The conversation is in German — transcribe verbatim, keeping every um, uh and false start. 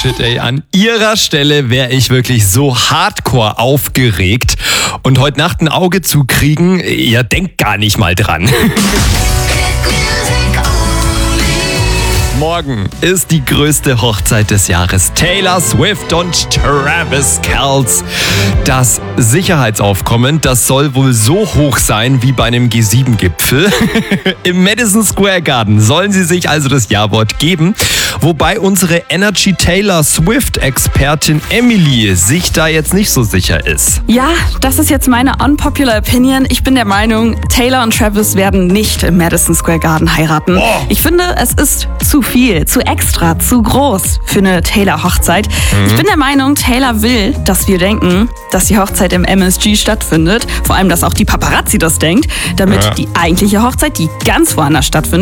shit, ey. An ihrer Stelle wäre ich wirklich so hardcore aufgeregt. Und heute Nacht ein Auge zu kriegen, ja, denkt gar nicht mal dran. Morgen ist die größte Hochzeit des Jahres. Taylor Swift und Travis Kelce. Das Sicherheitsaufkommen, das soll wohl so hoch sein wie bei einem G sieben Gipfel. Im Madison Square Garden sollen sie sich also das Ja-Wort geben. Wobei unsere Energy Taylor Swift-Expertin Emily sich da jetzt nicht so sicher ist. Ja, das ist jetzt meine unpopular Opinion. Ich bin der Meinung, Taylor und Travis werden nicht im Madison Square Garden heiraten. Oh. Ich finde, es ist zu viel, zu extra, zu groß für eine Taylor-Hochzeit. Mhm. Ich bin der Meinung, Taylor will, dass wir denken, dass die Hochzeit im M S G stattfindet. Vor allem, dass auch die Paparazzi das denkt, damit ja. die eigentliche Hochzeit, die ganz woanders stattfindet,